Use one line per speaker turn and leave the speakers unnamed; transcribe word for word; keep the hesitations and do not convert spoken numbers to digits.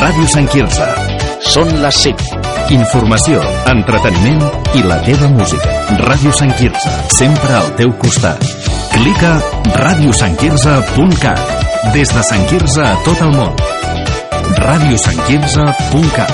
Ràdio Sant Quirze.
Són les cinc.
Informació, entreteniment i la teva música. Ràdio Sant Quirze, sempre al teu costat. Clica ràdio sant quirze punt cat. Des de Sant Quirze a tot el món. ràdio sant quirze punt cat.